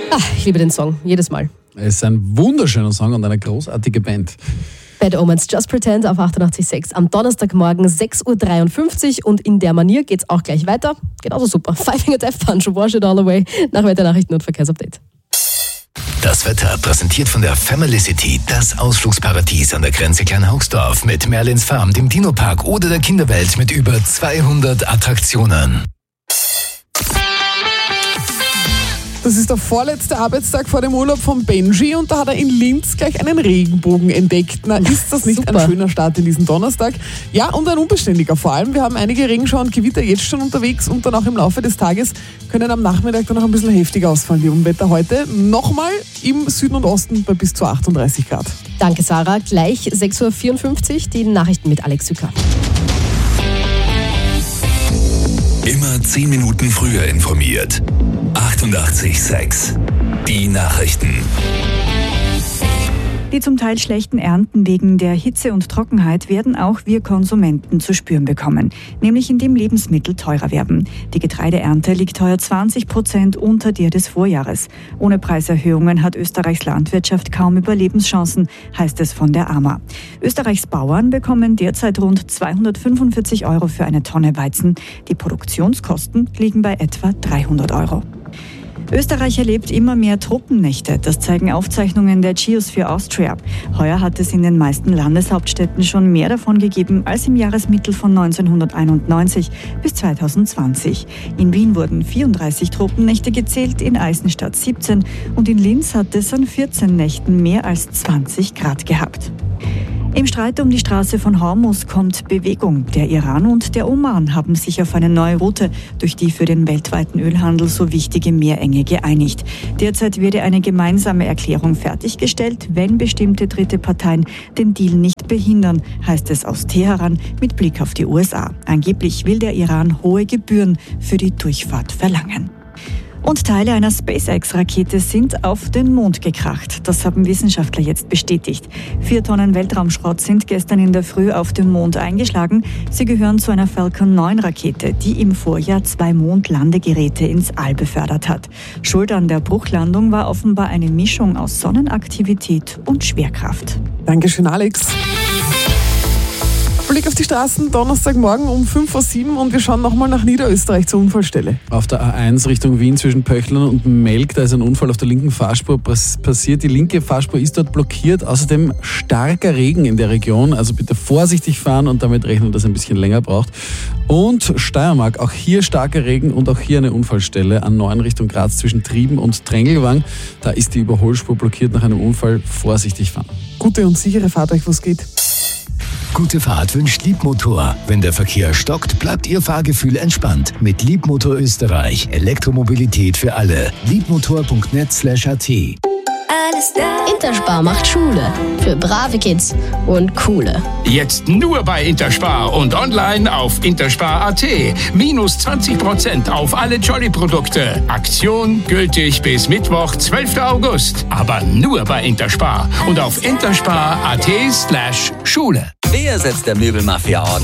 Ich liebe den Song, jedes Mal. Es ist ein wunderschöner Song und eine großartige Band. Bad Omens, Just Pretend auf 88.6 am Donnerstagmorgen 6.53 Uhr und in der Manier geht's auch gleich weiter. Genauso super. Five Finger Death Punch, Wash It All Away nach Wetternachrichten und Verkehrsupdate. Das Wetter präsentiert von der Family City, das Ausflugsparadies an der Grenze Kleinhaugsdorf mit Merlins Farm, dem Dino-Park oder der Kinderwelt mit über 200 Attraktionen. Das ist der vorletzte Arbeitstag vor dem Urlaub von Benji und da hat er in Linz gleich einen Regenbogen entdeckt. Na, ist das nicht Super. ein schöner Start in diesen Donnerstag? Ja, und ein unbeständiger vor allem. Wir haben einige Regenschauer und Gewitter jetzt schon unterwegs und dann auch im Laufe des Tages können am Nachmittag dann noch ein bisschen heftiger ausfallen. Die Unwetter heute nochmal im Süden und Osten bei bis zu 38 Grad. Danke Sarah, gleich 6.54 Uhr die Nachrichten mit Alex Sücker. Immer 10 Minuten früher informiert. 88.6 Die Nachrichten. Die zum Teil schlechten Ernten wegen der Hitze und Trockenheit werden auch wir Konsumenten zu spüren bekommen, nämlich indem Lebensmittel teurer werden. Die Getreideernte liegt heuer 20% unter der des Vorjahres. Ohne Preiserhöhungen hat Österreichs Landwirtschaft kaum Überlebenschancen, heißt es von der AMA. Österreichs Bauern bekommen derzeit rund 245 € für eine Tonne Weizen. Die Produktionskosten liegen bei etwa 300 €. Österreich erlebt immer mehr Tropennächte. Das zeigen Aufzeichnungen der Geosphere Austria. Heuer hat es in den meisten Landeshauptstädten schon mehr davon gegeben als im Jahresmittel von 1991 bis 2020. In Wien wurden 34 Tropennächte gezählt, in Eisenstadt 17 und in Linz hat es an 14 Nächten mehr als 20 Grad gehabt. Im Streit um die Straße von Hormuz kommt Bewegung. Der Iran und der Oman haben sich auf eine neue Route durch die für den weltweiten Ölhandel so wichtige Meerenge geeinigt. Derzeit werde eine gemeinsame Erklärung fertiggestellt, wenn bestimmte dritte Parteien den Deal nicht behindern, heißt es aus Teheran mit Blick auf die USA. Angeblich will der Iran hohe Gebühren für die Durchfahrt verlangen. Und Teile einer SpaceX-Rakete sind auf den Mond gekracht. Das haben Wissenschaftler jetzt bestätigt. 4 Tonnen Weltraumschrott sind gestern in der Früh auf dem Mond eingeschlagen. Sie gehören zu einer Falcon 9-Rakete, die im Vorjahr 2 Mondlandegeräte ins All befördert hat. Schuld an der Bruchlandung war offenbar eine Mischung aus Sonnenaktivität und Schwerkraft. Dankeschön, Alex. Blick auf die Straßen, Donnerstagmorgen um 5:07 Uhr und wir schauen nochmal nach Niederösterreich zur Unfallstelle. Auf der A1 Richtung Wien zwischen Pöchlern und Melk, da ist ein Unfall auf der linken Fahrspur passiert. Die linke Fahrspur ist dort blockiert. Außerdem starker Regen in der Region, also bitte vorsichtig fahren und damit rechnen, dass es ein bisschen länger braucht. Und Steiermark, auch hier starker Regen und auch hier eine Unfallstelle an 9 Richtung Graz zwischen Trieben und Drängelwang. Da ist die Überholspur blockiert nach einem Unfall. Vorsichtig fahren. Gute und sichere Fahrt euch, wo es geht. Gute Fahrt wünscht Liebmotor. Wenn der Verkehr stockt, bleibt Ihr Fahrgefühl entspannt. Mit Liebmotor Österreich. Elektromobilität für alle. Liebmotor.net/at. Interspar macht Schule. Für brave Kids und coole. Jetzt nur bei Interspar und online auf interspar.at. Minus 20% auf alle Jolly-Produkte. Aktion gültig bis Mittwoch, 12. August. Aber nur bei Interspar und auf interspar.at/Schule. Wer setzt der Möbelmafia Ordnung?